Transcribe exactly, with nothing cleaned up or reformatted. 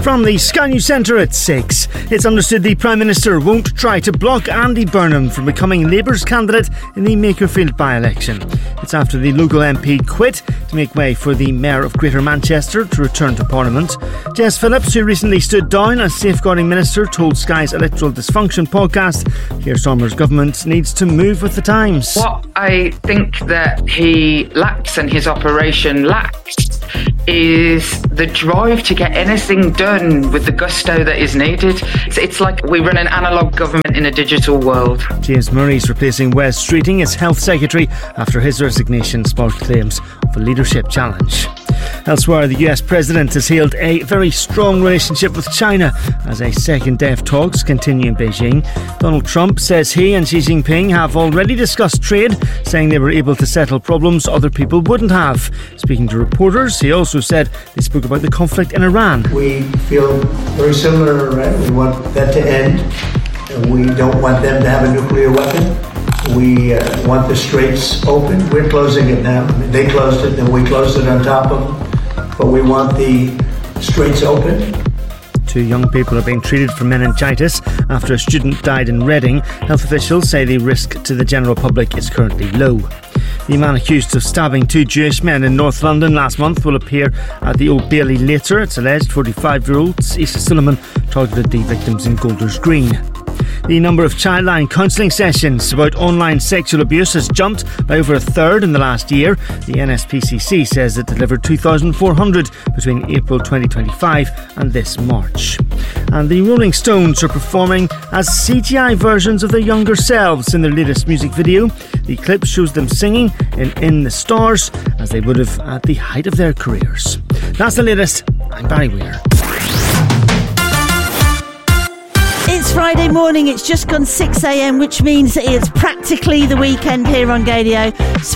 From the Sky News Centre at six. It's understood the Prime Minister won't try to block Andy Burnham from becoming Labour's candidate in the Makerfield by-election. It's after the local M P quit to make way for the Mayor of Greater Manchester to return to Parliament. Jess Phillips, who recently stood down as Safeguarding Minister, told Sky's Electoral Dysfunction podcast Keir Starmer's government needs to move with the times. What I think that he lacks and his operation lacks is the drive to get anything done with the gusto that is needed. It's, it's like we run an analogue government in a digital world. James Murray's replacing Wes Streeting as Health Secretary after his resignation sparked claims of a leadership challenge. Elsewhere, the U S President has hailed a very strong relationship with China as a second day of talks continue in Beijing. Donald Trump says he and Xi Jinping have already discussed trade, saying they were able to settle problems other people wouldn't have. Speaking to reporters, he also said they spoke about the conflict in Iran. We feel very similar in Iran. We want that to end. We don't want them to have a nuclear weapon. We uh, want the straits open. We're closing it now. I mean, they closed it, and we closed it on top of them. But we want the straits open. Two young people are being treated for meningitis after a student died in Reading. Health officials say the risk to the general public is currently low. The man accused of stabbing two Jewish men in North London last month will appear at the Old Bailey later. It's alleged forty-five-year-old Issa Suleiman targeted the victims in Golders Green. The number of Childline counselling sessions about online sexual abuse has jumped by over a third in the last year. The N S P C C says it delivered two thousand four hundred between April twenty twenty-five and this March. And the Rolling Stones are performing as C G I versions of their younger selves in their latest music video. The clip shows them singing in In the Stars as they would have at the height of their careers. That's the latest. I'm Barry Weir. It's Friday morning, it's just gone six a.m, which means it's practically the weekend here on Gadio.